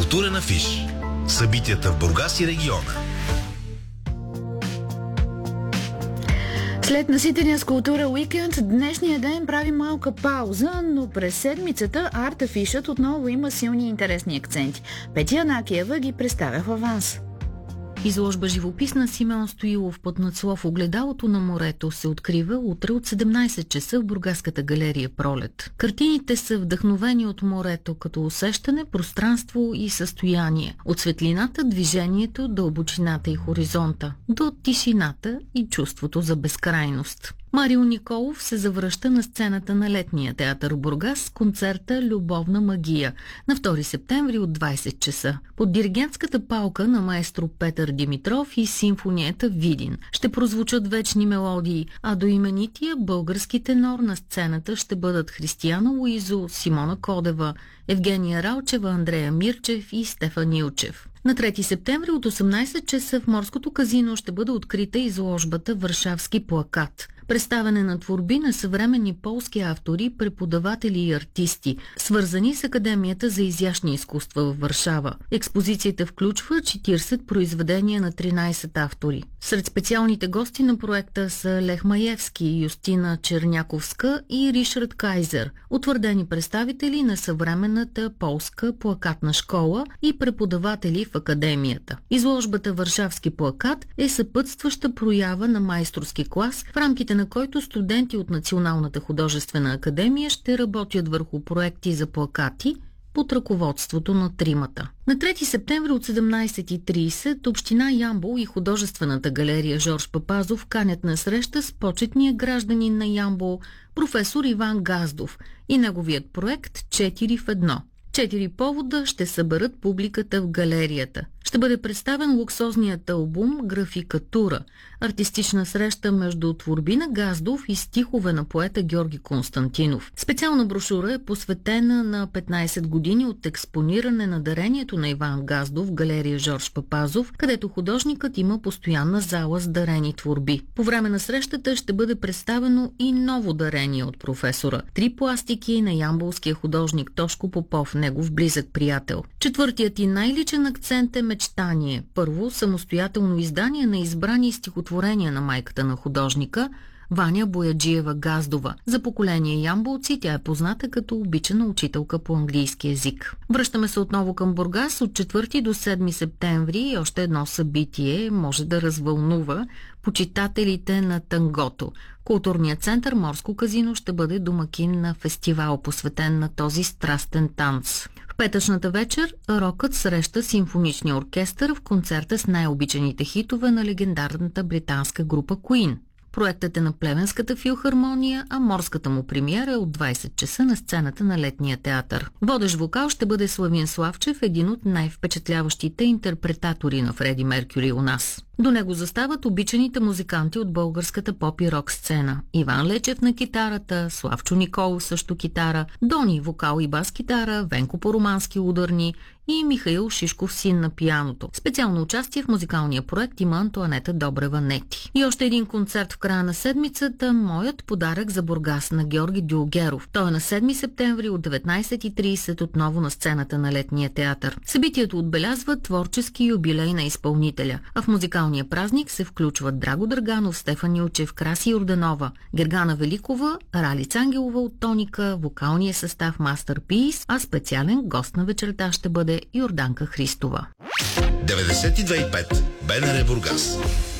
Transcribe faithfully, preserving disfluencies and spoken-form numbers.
Културен афиш. Събитията в Бургас и региона. След наситения с култура уикенд, днешния ден прави малка пауза, но през седмицата арт-афишът отново има силни и интересни акценти. Петя Анакиева ги представя в аванс. Изложба живописна Симеон Стоилов под надслов "Огледалото на морето" се открива утре от седемнайсет часа в бургаската галерия "Пролет". Картините са вдъхновени от морето като усещане, пространство и състояние. От светлината, движението, дълбочината и хоризонта, до тишината и чувството за безкрайност. Марио Николов се завръща на сцената на летния театър Бургас с концерта "Любовна магия" на втори септември от двайсет часа. Под диригентската палка на маестро Петър Димитров и симфонията "Видин" ще прозвучат вечни мелодии, а до именития български тенор на сцената ще бъдат Християна Луизо, Симона Кодева, Евгения Ралчева, Андрея Мирчев и Стефан Илчев. На трети септември от осемнайсет часа в Морското казино ще бъде открита изложбата "Варшавски плакат". Представяне на творби на съвременни полски автори, преподаватели и артисти, свързани с Академията за изящни изкуства в Варшава. Експозицията включва четирийсет произведения на тринайсет автори. Сред специалните гости на проекта са Лех Маевски, Юстина Черняковска и Ришард Кайзер, утвърдени представители на съвременната полска плакатна школа и преподаватели в Академията. Изложбата "Варшавски плакат" е съпътстваща проява на майсторски клас, в рамките на който студенти от Националната художествена академия ще работят върху проекти за плакати под ръководството на тримата. На трети септември от седемнайсет и трийсет община Ямбол и художествената галерия Жорж Папазов канят на среща с почетния гражданин на Ямбол, професор Иван Газдов, и неговият проект "Четири в едно". Четири повода ще съберат публиката в галерията. Ще бъде представен луксозният албум "Графикатура", артистична среща между творби на Газдов и стихове на поета Георги Константинов. Специална брошура е посветена на петнайсет години от експониране на дарението на Иван Газдов в галерия Жорж Папазов, където художникът има постоянна зала с дарени творби. По време на срещата ще бъде представено и ново дарение от професора – три пластики на ямболския художник Тошко Попов, негов близък приятел. Четвъртият и най-личен акцент е "Мечтание", първо самостоятелно издание на избрани стихотворения на майката на художника Ваня Бояджиева Газдова. За поколение ямболци тя е позната като обичана учителка по английски език. Връщаме се отново към Бургас. От четвърти до седми септември и още едно събитие може да развълнува почитателите на тангото. Културният център Морско казино ще бъде домакин на фестивал, посветен на този страстен танц. В петъчната вечер рокът среща симфоничния оркестър в концерта с най-обичаните хитове на легендарната британска група Queen. Проектът е на Плевенската филхармония, а морската му премиера е от двайсет часа на сцената на летния театър. Водещ вокал ще бъде Славин Славчев, един от най-впечатляващите интерпретатори на Фреди Меркюри у нас. До него застават обичаните музиканти от българската поп и рок сцена. Иван Лечев на китарата, Славчо Николов също китара, Дони вокал и бас китара, Венко Поромански ударни и Михаил Шишков син на пианото. Специално участие в музикалния проект има Антоанета Добрева Нети. И още един концерт в края на седмицата – "Моят подарък за Бургас" на Георги Дюлгеров. Той е на седми септември от деветнайсет и трийсет отново на сцената на летния театър. Събитието отбелязва творчески юбилей на изпълнителя, а в музикалния празник се включват Драго Драганов, Стефан Илчев, Краси Йорданова, Гергана Великова, Ралица Ангелова от Тоника, вокалния състав Masterpiece, а специален гост на вечерта ще бъде Йорданка Христова. деветдесет и две и пет БНР Бургас.